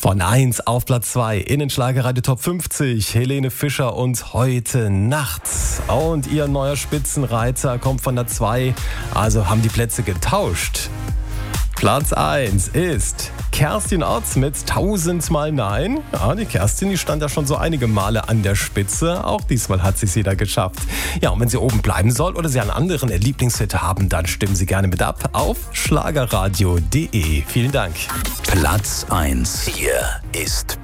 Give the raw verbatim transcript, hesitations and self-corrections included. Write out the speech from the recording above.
Von eins auf Platz zwei in den Schlagerradio Top fünfzig. Helene Fischer und Heute Nacht. Und ihr neuer Spitzenreiter kommt von der zwei. Also haben die Plätze getauscht. Platz eins ist Kerstin Ott mit Tausendmal Nein. Ja, die Kerstin, die stand ja schon so einige Male an der Spitze. Auch diesmal hat sie es wieder geschafft. Ja, und wenn sie oben bleiben soll oder sie einen anderen Lieblingshit haben, dann stimmen Sie gerne mit ab auf schlagerradio punkt de. Vielen Dank. Platz eins. Hier ist